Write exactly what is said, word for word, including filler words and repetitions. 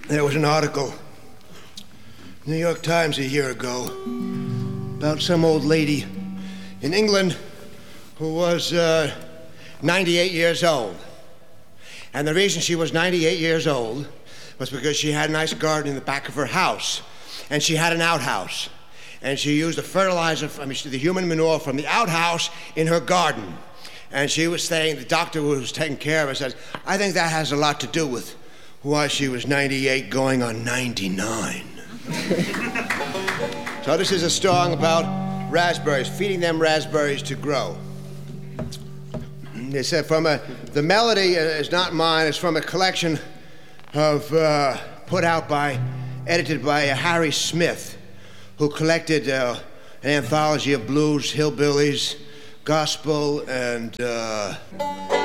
There was an article, New York Times a year ago, about some old lady in England who was uh, ninety-eight years old. And the reason she was ninety-eight years old was because she had a nice garden in the back of her house. And she had an outhouse. And she used the fertilizer, I mean, the human manure from the outhouse in her garden. And she was saying, the doctor who was taking care of her says, I think that has a lot to do with why she was ninety-eight going on ninety-nine. So this is a song about raspberries, feeding them raspberries to grow. They said from a, the melody is not mine, it's from a collection of, uh, put out by, edited by uh, Harry Smith, who collected uh, an anthology of blues, hillbillies, gospel, and uh,